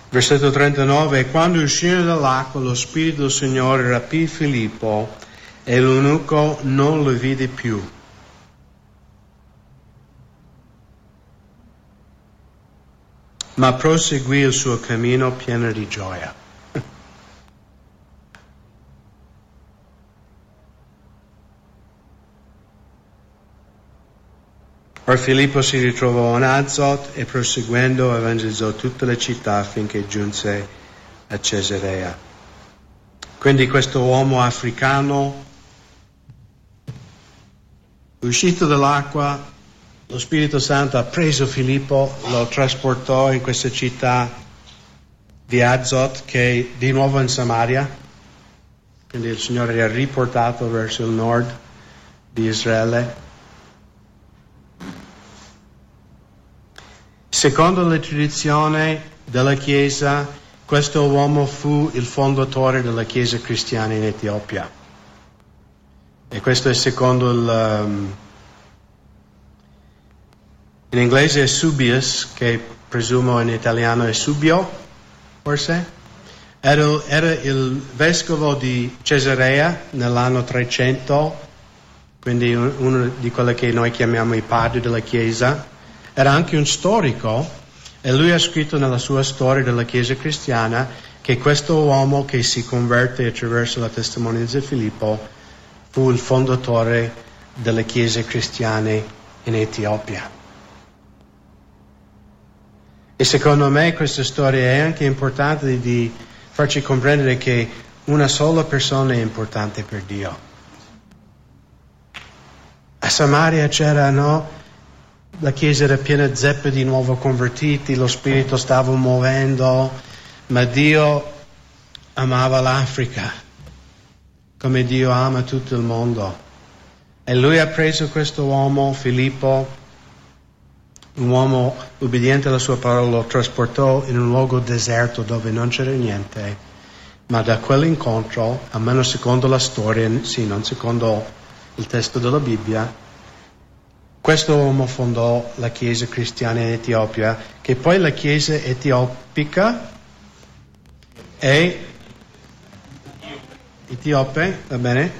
Versetto 39, e quando uscirono dall'acqua lo Spirito del Signore rapì Filippo e l'eunuco non lo vide più. Ma proseguì il suo cammino pieno di gioia. Ora Filippo si ritrovò a Azot e proseguendo evangelizzò tutte le città finché giunse a Cesarea. Quindi questo uomo africano, uscito dall'acqua, lo Spirito Santo ha preso Filippo, lo trasportò in questa città di Azot, che è di nuovo in Samaria. Quindi il Signore li ha riportato verso il nord di Israele. Secondo la tradizione della Chiesa, questo uomo fu il fondatore della Chiesa cristiana in Etiopia. E questo è secondo in inglese è Subius, che presumo in italiano è Subio, forse. Era il vescovo di Cesarea nell'anno 300, quindi uno di quelli che noi chiamiamo i padri della Chiesa. Era anche un storico e lui ha scritto nella sua storia della Chiesa cristiana che questo uomo che si converte attraverso la testimonianza di Filippo fu il fondatore delle Chiese cristiane in Etiopia. E secondo me questa storia è anche importante di farci comprendere che una sola persona è importante per Dio. A Samaria c'era, no? La chiesa era piena zeppe di nuovo convertiti, lo Spirito stava muovendo, ma Dio amava l'Africa, come Dio ama tutto il mondo. E lui ha preso questo uomo, Filippo, un uomo ubbidiente alla sua parola, lo trasportò in un luogo deserto dove non c'era niente, ma da quell'incontro, almeno secondo la storia, sì, non secondo il testo della Bibbia, questo uomo fondò la Chiesa cristiana in Etiopia, che poi la Chiesa etiopica è etiope, va bene?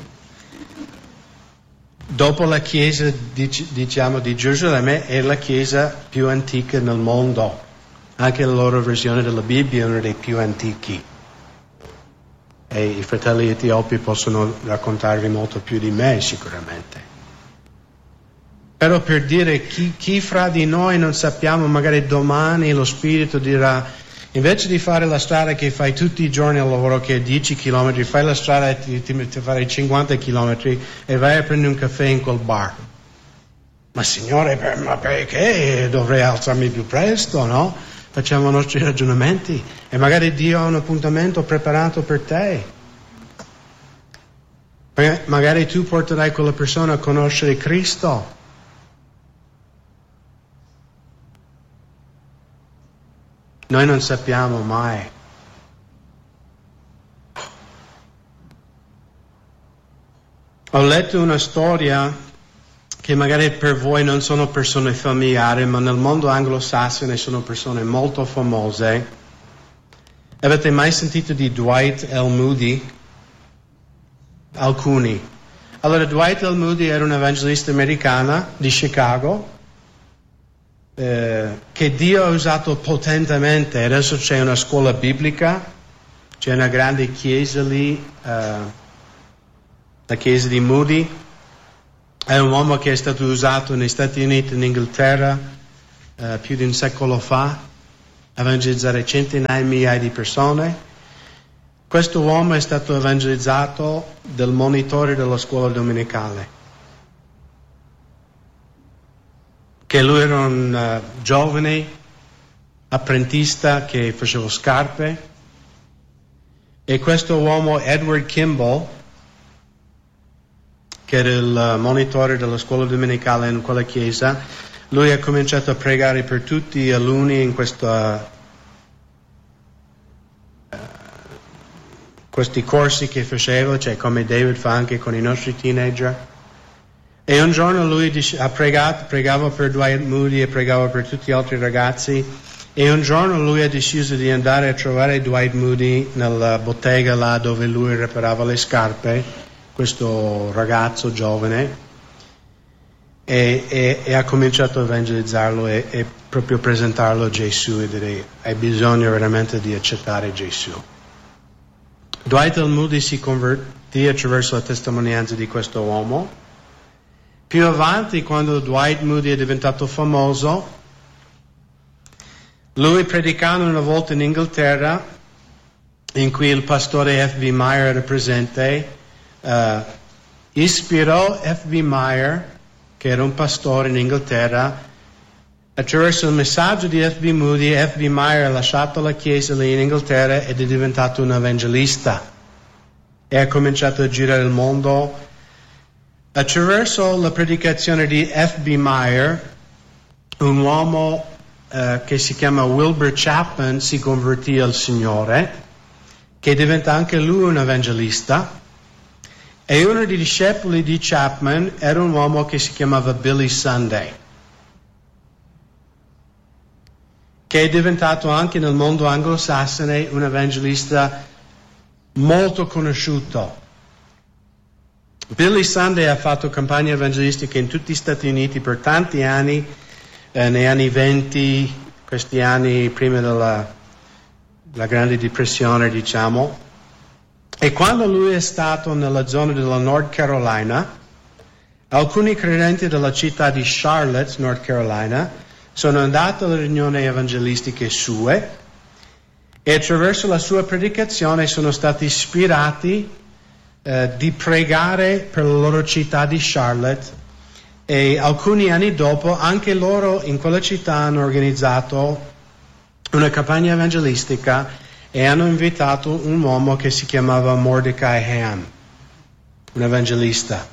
Dopo la Chiesa, diciamo, di Gerusalemme, è la Chiesa più antica nel mondo. Anche la loro versione della Bibbia è uno dei più antichi. E i fratelli etiopi possono raccontarvi molto più di me, sicuramente. Però per dire chi fra di noi non sappiamo, magari domani lo Spirito dirà, invece di fare la strada che fai tutti i giorni al lavoro, che è 10 km, fai la strada e ti fai 50 km e vai a prendere un caffè in quel bar. Ma Signore, ma perché dovrei alzarmi più presto, no? Facciamo i nostri ragionamenti e magari Dio ha un appuntamento preparato per te. Magari tu porterai quella persona a conoscere Cristo. Noi non sappiamo mai. Ho letto una storia che magari per voi non sono persone familiari, ma nel mondo anglosassone sono persone molto famose. Avete mai sentito di Dwight L. Moody? Alcuni. Allora, Dwight L. Moody era un evangelista americano di Chicago, che Dio ha usato potentemente. Adesso c'è una scuola biblica, c'è una grande chiesa lì, la chiesa di Moody. È un uomo che è stato usato negli Stati Uniti e in Inghilterra più di un secolo fa, a evangelizzare centinaia di migliaia di persone. Questo uomo è stato evangelizzato dal monitore della scuola domenicale. Che lui era un giovane apprendista che faceva scarpe, e questo uomo Edward Kimball, che era il monitore della scuola domenicale in quella chiesa, lui ha cominciato a pregare per tutti gli alunni in questi corsi che faceva, cioè come David fa anche con i nostri teenager. E un giorno lui ha pregava per Dwight Moody e pregava per tutti gli altri ragazzi, E un giorno lui ha deciso di andare a trovare Dwight Moody nella bottega là dove lui riparava le scarpe, questo ragazzo giovane, e ha cominciato a evangelizzarlo e proprio presentarlo a Gesù e dire: hai bisogno veramente di accettare Gesù. Dwight Moody si convertì attraverso la testimonianza di questo uomo. Più avanti, quando Dwight Moody è diventato famoso, lui, predicando una volta in Inghilterra, in cui il pastore F.B. Meyer era presente, ispirò F.B. Meyer, che era un pastore in Inghilterra. Attraverso il messaggio di F.B. Moody, F.B. Meyer ha lasciato la chiesa lì in Inghilterra ed è diventato un evangelista e ha cominciato a girare il mondo. Attraverso la predicazione di F.B. Meyer, un uomo che si chiama Wilbur Chapman si convertì al Signore, che diventa anche lui un evangelista, e uno dei discepoli di Chapman era un uomo che si chiamava Billy Sunday, che è diventato anche nel mondo anglosassone un evangelista molto conosciuto. Billy Sunday ha fatto campagne evangelistiche in tutti gli Stati Uniti per tanti anni, negli anni 20, questi anni prima della Grande Depressione, diciamo. E quando lui è stato nella zona della North Carolina, alcuni credenti della città di Charlotte, North Carolina, sono andati alle riunioni evangelistiche sue e attraverso la sua predicazione sono stati ispirati di pregare per la loro città di Charlotte. E alcuni anni dopo anche loro in quella città hanno organizzato una campagna evangelistica e hanno invitato un uomo che si chiamava Mordecai Ham, un evangelista.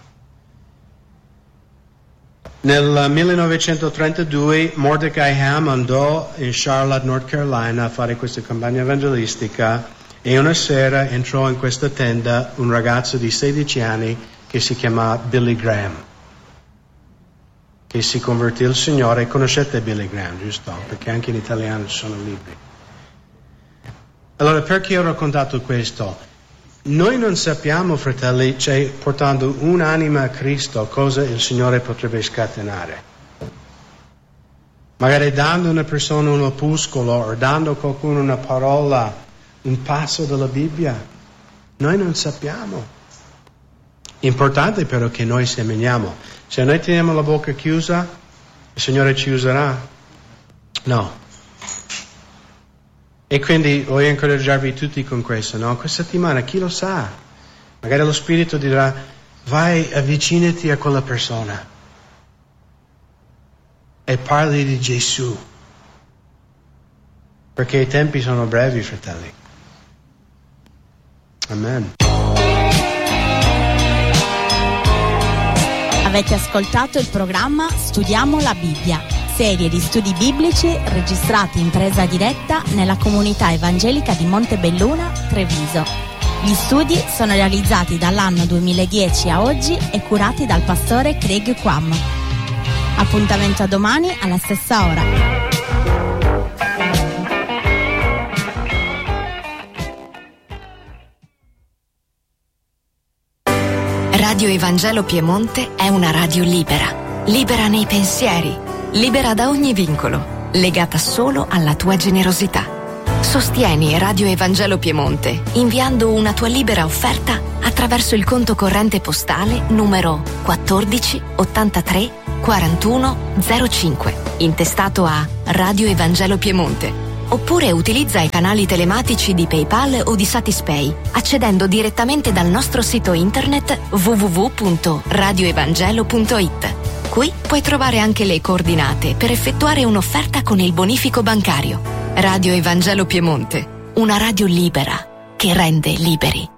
Nel 1932 Mordecai Ham andò in Charlotte, North Carolina a fare questa campagna evangelistica e una sera entrò in questa tenda un ragazzo di 16 anni che si chiama Billy Graham, che si convertì al Signore. Conoscete Billy Graham, giusto? Perché anche in italiano ci sono libri. Allora, perché ho raccontato questo? Noi non sappiamo, fratelli, cioè, portando un'anima a Cristo, cosa il Signore potrebbe scatenare. Magari dando a una persona un opuscolo o dando a qualcuno una parola, un passo della Bibbia. Noi non sappiamo. Importante però che noi seminiamo. Se noi teniamo la bocca chiusa, il Signore ci userà? No. E quindi voglio incoraggiarvi tutti con questo, no? Questa settimana, chi lo sa? Magari lo Spirito dirà: vai, avvicinati a quella persona e parli di Gesù. Perché i tempi sono brevi, fratelli. Amen. Avete ascoltato il programma Studiamo la Bibbia, serie di studi biblici registrati in presa diretta nella comunità evangelica di Montebelluna, Treviso. Gli studi sono realizzati dall'anno 2010 a oggi e curati dal pastore Craig Quam. Appuntamento a domani alla stessa ora. Radio Evangelo Piemonte è una radio libera, libera nei pensieri, libera da ogni vincolo, legata solo alla tua generosità. Sostieni Radio Evangelo Piemonte inviando una tua libera offerta attraverso il conto corrente postale numero 14 83 41 05, intestato a Radio Evangelo Piemonte. Oppure utilizza i canali telematici di PayPal o di Satispay, accedendo direttamente dal nostro sito internet www.radioevangelo.it. Qui puoi trovare anche le coordinate per effettuare un'offerta con il bonifico bancario. Radio Evangelo Piemonte, una radio libera che rende liberi.